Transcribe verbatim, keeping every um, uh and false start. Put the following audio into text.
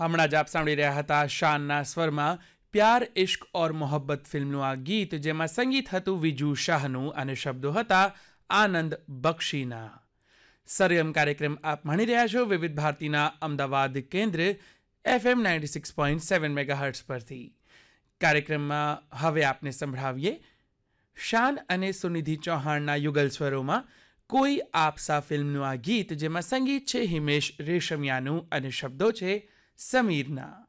હમણાં જ આપ સાંભળી રહ્યા હતા શાનના સ્વરમાં પ્યાર ઇશ્ક ઓર મોહબ્બત ફિલ્મનું આ ગીત, જેમાં સંગીત હતું વિજુ શાહનું અને શબ્દો હતા આનંદ બક્ષીના. સરગમ કાર્યક્રમ આપ માણી રહ્યા છો વિવિધ ભારતીના અમદાવાદ કેન્દ્ર FM ninety six point seven megahertz પરથી. કાર્યક્રમમાં હવે આપને સંભળાવીએ શાન અને સુનિધિ ચૌહાણના યુગલ સ્વરોમાં કોઈ આપસા ફિલ્મનું આ ગીત, જેમાં સંગીત છે હિમેશ રેશમિયાનું અને શબ્દો છે સમીરના.